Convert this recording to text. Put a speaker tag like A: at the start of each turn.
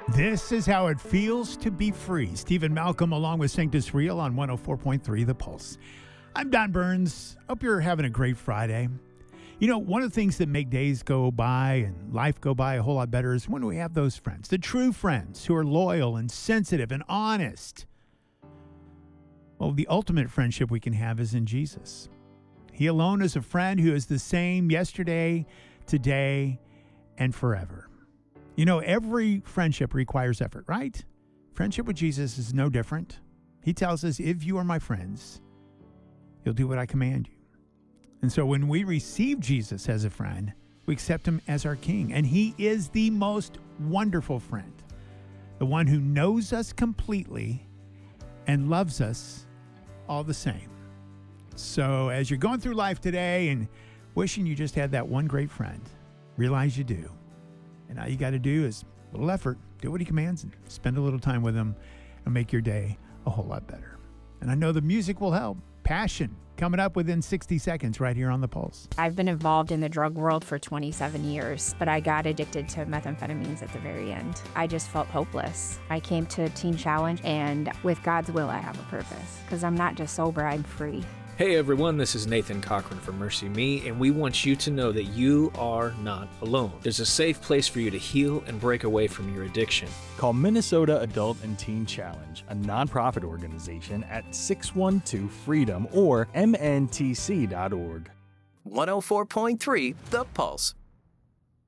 A: This is how it feels to be free. Stephen Malcolm along with Sanctus Real on 104.3 The Pulse. I'm Don Burns. Hope you're having a great Friday. You know, one of the things that make days go by and life go by a whole lot better is when we have those friends, the true friends who are loyal and sensitive and honest. Well, the ultimate friendship we can have is in Jesus. He alone is a friend who is the same yesterday, today, and forever. You know, every friendship requires effort, right? Friendship with Jesus is no different. He tells us, if you are my friends, you'll do what I command you. And so when we receive Jesus as a friend, we accept him as our king. And he is the most wonderful friend, the one who knows us completely and loves us all the same. So as you're going through life today and wishing you just had that one great friend, realize you do. And all you got to do is a little effort, do what he commands, and spend a little time with him and make your day a whole lot better. And I know the music will help. Passion coming up within 60 seconds right here on The Pulse.
B: I've been involved in the drug world for 27 years, but I got addicted to methamphetamines at the very end. I just felt hopeless. I came to Teen Challenge, and with God's will, I have a purpose, because I'm not just sober, I'm free.
C: Hey everyone, this is Nathan Cochran from Mercy Me, and we want you to know that you are not alone. There's a safe place for you to heal and break away from your addiction.
D: Call Minnesota Adult and Teen Challenge, a nonprofit organization at 612-FREEDOM or mntc.org.
E: 104.3 The Pulse.